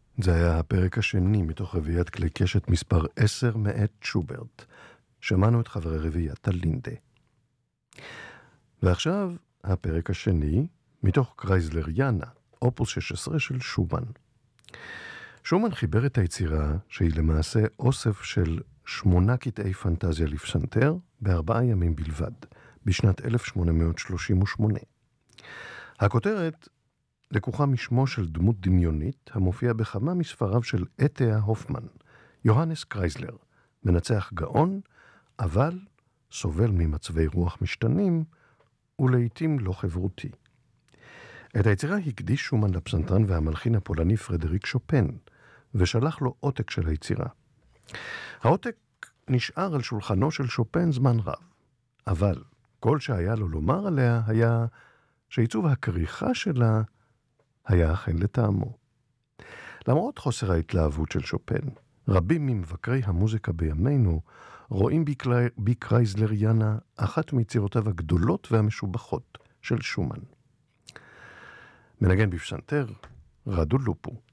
זה היה הפרק השני מתוך רביעיית כלי קשת מספר 10 מאת שוברט. שמענו את חברי רביעיית הלינדה. ועכשיו הפרק השני מתוך קרייזלריאנה, אופוס 16 של שומן. שומן חיבר את היצירה שהיא למעשה אוסף של 8 קטעי פנטזיה לפסנתר ב4 ימים בלבד, בשנת 1838. הכותרת לקוחה משמו של דמות דמיונית המופיע בכמה מספריו של אתיה הופמן, יוהנס קרייזלר, מנצח גאון, אבל סובל ממצבי רוח משתנים ולעיתים לא חברותי. את היצירה הקדיש שומן לפסנתרן והמלחין הפולני פרדריק שופן, ושלח לו עותק של היצירה. העותק נשאר על שולחנו של שופן זמן רב, אבל כל שהיה לו לומר עליה היה שעיצוב הכריכה שלה היה אכן לטעמו. למרות חוסר ההתלהבות של שופן, רבים ממבקרי המוזיקה בימינו רואים בקרייזלריאנה אחת מיצירותיו הגדולות והמשובחות של שומן. מנגן בפסנתר, רדו לופו.